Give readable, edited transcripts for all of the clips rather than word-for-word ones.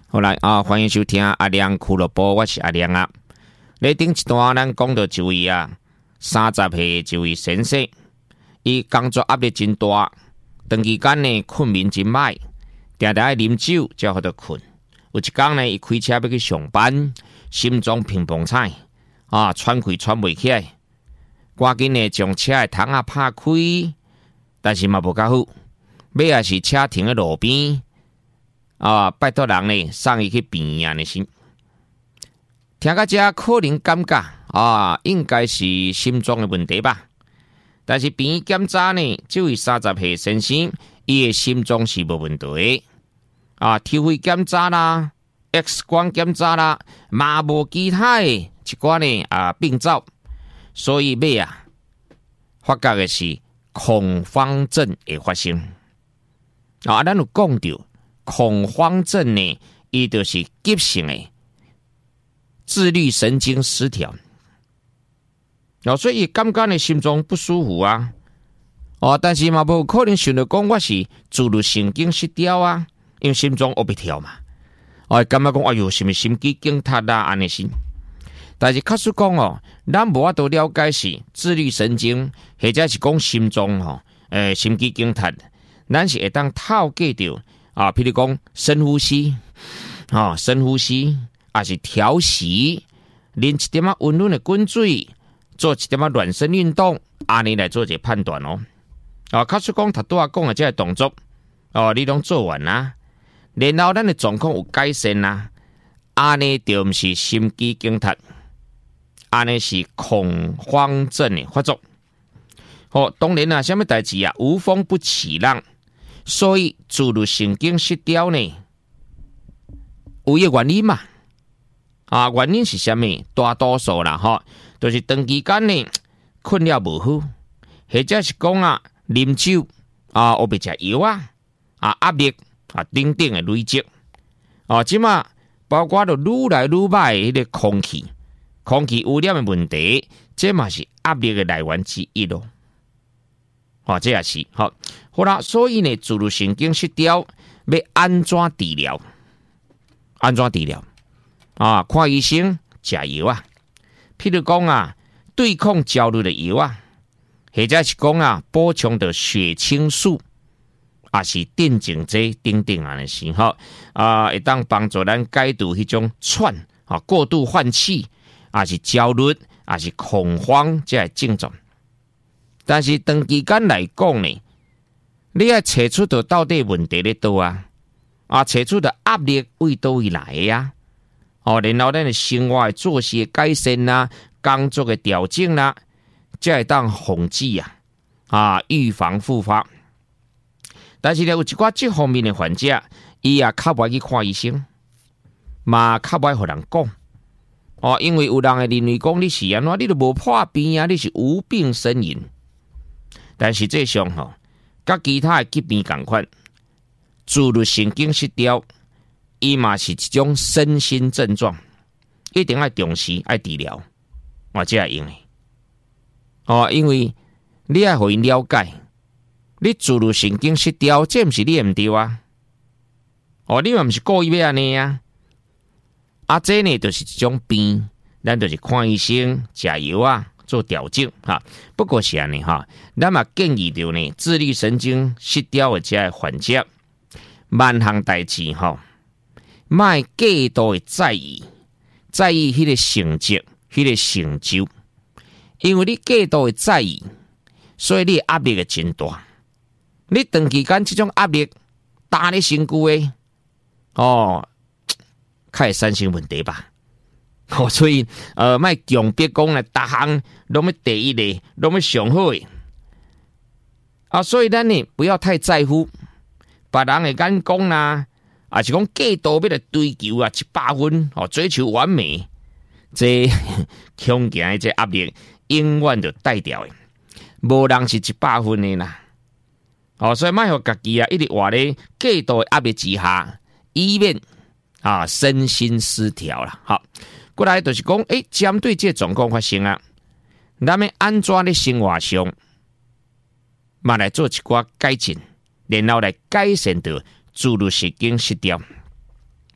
好来啊，欢迎收听阿亮俱乐部，我是阿亮啊。咧顶一段咱讲到一位啊，30岁一位先生，伊工作压力真大，长期间呢困眠真歹，常常爱啉酒才好得困。有一天呢，伊开车要去上班，心脏乒乓彩啊，喘气喘袂起来，赶紧呢将车的窗啊拍开，但是嘛无较好，尾也是车停喺路边啊，拜托人呢送伊去病院的先。听到这可能感觉啊，应该是心脏的问题吧。但是病院检查呢，这位30岁先生，伊的心脏是无问题啊，体肺检查啦、X 光检查啦，嘛无其他的一寡呢病灶，所以尾啊，发觉的是恐慌症的发生啊。咱有讲到恐慌症呢，伊就是急性的自律神经失调，所以感觉呢心脏不舒服啊，但是嘛无可能想到讲我是自律神经失调啊，因为心脏黑白跳嘛，感觉讲哎呦，是咪心肌梗塌啦安尼先。但是确实讲咱无法度了解是自律神经，或者是讲心脏心肌梗塌，咱是会当透过着啊，譬如讲深呼吸深呼吸。也是调息，啉一点温润的滚水，做一点暖身运动，安尼来做一个判断哦。确实讲他拄仔讲的这个动作，你拢做完啦，然后咱的状况有改善啦，安尼就毋是心肌梗塌，安尼是恐慌症的发作。当然啦，什么代志啊，无风不起浪，所以自律神经失调呢，有一个原因嘛。原因是什么？大多数啦，就是长期间呢困了无好，或者是讲啉酒或别食药压力等等的累积即嘛包括着愈来愈歹的迄个空气污染的问题，这嘛是压力的来源之一咯。这也是好啦，所以呢，自律神经失调要安怎治疗？看医生食药譬如讲对抗焦虑的药或者是讲补充的血清素是镇静剂等等安尼是会当帮助咱解除迄种喘过度换气是焦虑是恐慌这些症状。但是长期间来讲呢，你要找出到底问题在哪找出的压力为倒位来的然后咱的生活的作息的改善工作的调整才会当防止预防复发。但是有一寡这方面的患者，伊较不爱去看医生，嘛较不爱互人讲因为有人会认为讲你是安怎，你都无破病你是无病呻吟。但实际上甲其他的疾病同款，自律神经失调。伊嘛是一种身心症状，一定要重视要治疗，这会用的因为你要互因了解，你自律神经失调，这毋是你唔对你嘛毋是故意要安尼这呢就是一种病，咱就是看医生、食药做调整不过是安尼咱嘛建议着呢，自律神经失调的这些患者，万项代志莫过度的在意迄个成绩、迄个成就，因为你过度的在意，所以你压力会真大。你长期间这种压力打你身躯的较会产生问题吧。所以莫强逼讲逐项拢要第一的，拢要上好的所以咱呢不要太在乎别人的眼光是讲过度要来追求100分追求完美，这恐惊的这压力永远就带掉的，无人是100分的啦。所以莫互家己一直活咧过度的压力之下，以免身心失调啦。过来就是讲，针对这状况发生咱们安怎咧生活上，嘛来做一寡改进，然后来改善到自律神经失调。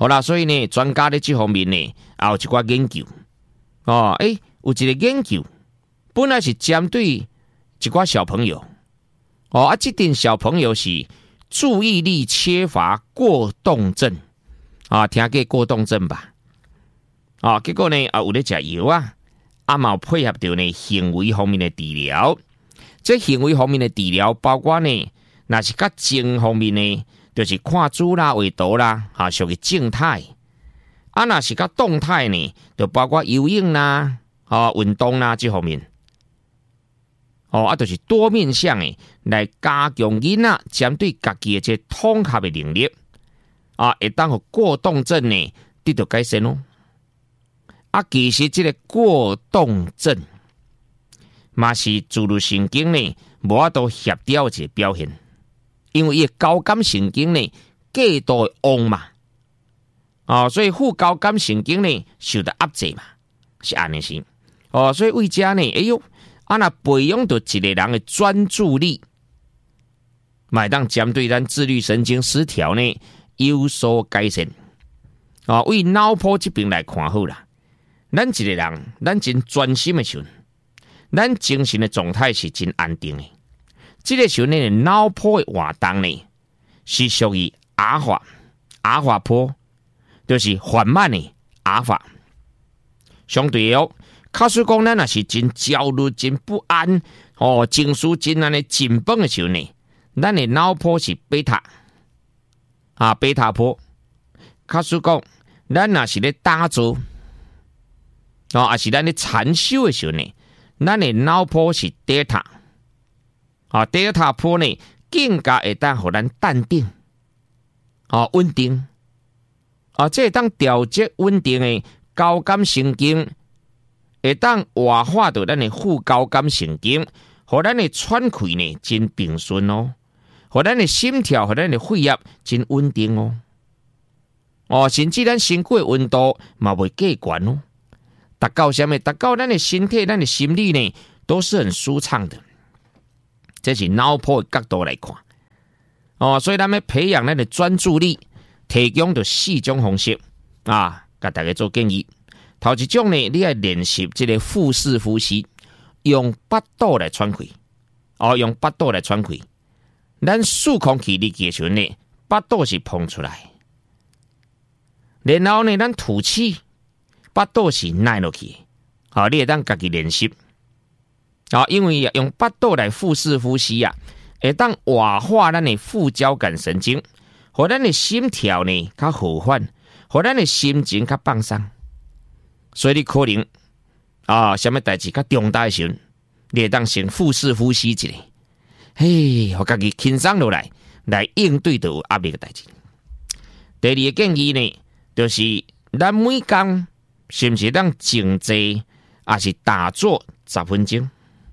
好啦，所以呢，专家在这方面呢，也有一寡研究。有一个研究，本来是针对一寡小朋友。这点小朋友是注意力缺乏过动症。听过过动症吧？结果呢，有咧食药啊，嘛有配合到呢行为方面的治疗。这行为方面的治疗，包括呢，若是甲静方面呢，就是看书啦、画图啦，属于静态。若是甲动态呢，就包括游泳啦、运动啦这方面。就是多面向的来加强囡仔针对家己的这统合的能力。会当互过动症呢得到改善咯。其实这个过动症，嘛是自律神经呢无法度协调的一个表现，因为伊的交感神经呢过度旺嘛，所以副交感神经呢受到压制嘛，是安尼是。所以为这呢，若培养到一个人的专注力，嘛会当针对咱自律神经失调呢有所改善。为脑波这边来看好啦，咱一个人，咱真专心的时候，咱精神的状态是真安定的。这个时候呢，脑波的活动呢是属于阿尔法波，就是缓慢的阿尔法。相对假使讲咱若是真焦虑、真不安，情绪真安尼紧绷的时候呢，咱的脑波是贝塔，贝塔波。假使讲咱若是咧打坐，还是咱咧禅修的时候呢，咱的脑波是德尔塔，德尔塔波呢更加会当互咱淡定，稳定，这会当调节稳定的交感神经。会当活化到咱的副交感神经，互咱的喘气呢真平顺哦，互咱的心跳、互咱的血压真稳定哦。甚至咱身躯的温度嘛袂过悬哦。达到什么？达到咱的身体、咱的心理呢，都是很舒畅的。这是脑波的角度来看所以咱要培养咱的专注力，提供着4种方式甲大家做建议。头一种呢，你要练习这个腹式呼吸，用8度来喘气。用8度来喘气。咱数空气力的时候呢，8度是碰出来，然后呢，咱吐气，8度是耐落去。你会当家己练习。因为用8度来腹式呼吸会当活化咱的副交感神经，互咱的心跳呢较和缓，互咱的心情较放松。所以你可能什么代志较重大的时候，你会当先腹式呼吸一下，互家己轻松落来应对到有压力的代志。第二个建议呢，就是咱每天是不是当静坐，还是打坐10分钟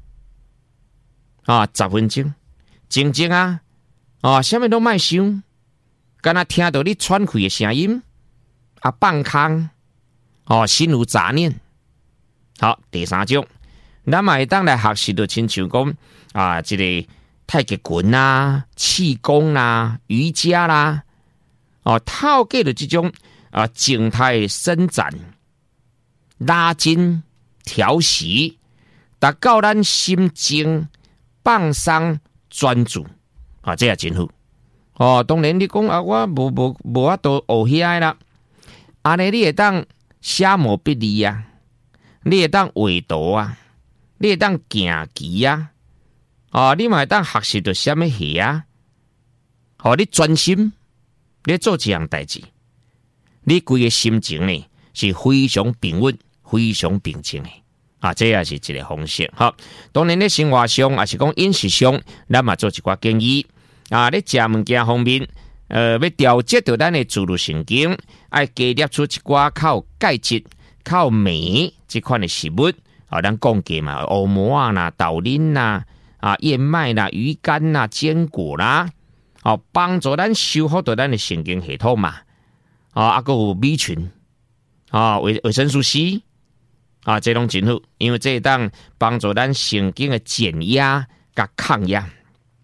？10分钟，静静什么都莫想，敢若听到你喘气的声音，放空。心无杂念。好，第3种，咱嘛会当来学习到亲像讲这个太极拳啦、气功啦、瑜伽啦，透过了这种静态伸展、拉筋、调息，达到咱心情放松、专注这也真好。当然你讲我无法度学起来啦，安尼你会当写毛笔字你会当画图你会当行棋你嘛会当学习到什么戏你专心你做这样代志，你规个心情呢是非常平稳、非常平静的这也是一个方式。当然咧生活上也是讲饮食上，咱嘛做一寡建议咧食物件方面。要调节到咱的自律神经，要加摄出一寡较有钙质、较有镁这款的食物咱讲过嘛，欧馍啦、豆奶啦、燕麦啦、鱼干啦、坚果啦，帮助咱修复到咱的神经系统嘛。还有B群维生素 C 这拢真好，因为这当帮助咱神经的减压甲抗压。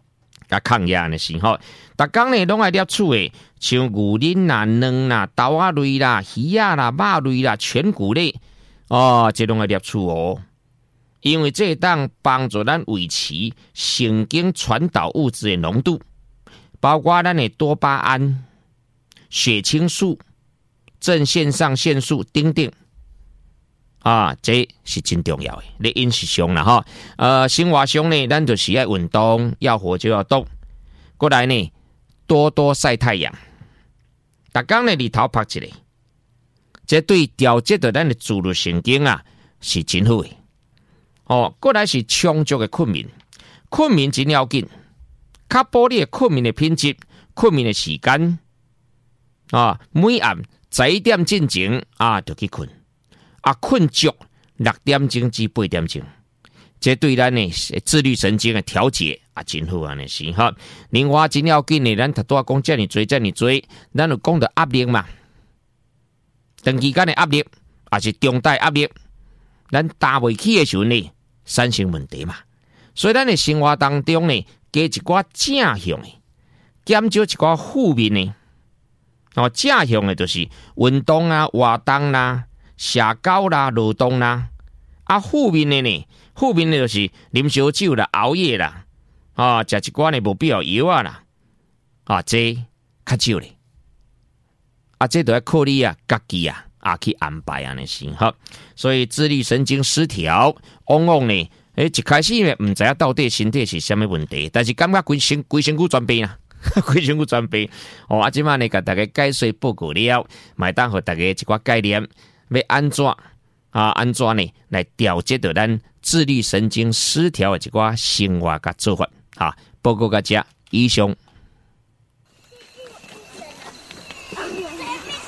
甲抗压的是吼，逐工呢拢爱摄取的，像牛奶啦、卵啦、豆仔类啦、鱼啊啦、肉类啦、全谷类哦，这拢爱摄取哦。因为这当帮助咱维持神经传导物质的浓度，包括咱的多巴胺、血清素、正肾上腺素等等。啊，这是真重要的。你饮食上啦哈，生活上呢，咱就是要运动，要活就要动。过来呢，多多晒太阳，逐工呢日头晒一下，这对调节到咱的自律神经啊是真好的。哦，过来是充足的困眠，困眠真要紧，较保你的困眠的品质、困眠的时间啊，每暗11点进前啊就去困。啊，困足6点钟至8点钟，这对咱的自律神经的调节啊，真好安尼是哈。另外真要紧的，咱头拄仔讲遮尔多，咱有讲到压力嘛，长期间的压力，也是重大压力，咱担袂起的时候呢，产生问题嘛。所以咱的生活当中呢，加一寡正向的，减少一寡负面的。哦，正向的就是运动啊、活动啦。社交啦、劳动啦，啊，负面的呢？负面的就是啉烧酒啦、熬夜啦，啊，食一寡呢无必要药啊啦，啊，这较少咧，啊，这都要靠你啊，家己啊去安排啊，那是哈。所以自律神经失调，往往呢，一开始呢唔知影到底身体是什么问题，但是感觉规身躯全病啊。规身躯全病哦，啊，即摆呢，甲大家解说报告了，买单互大家一寡概念。要安怎呢？来调节到咱自律神经失调的一寡生活甲做法啊？报告甲遮以上。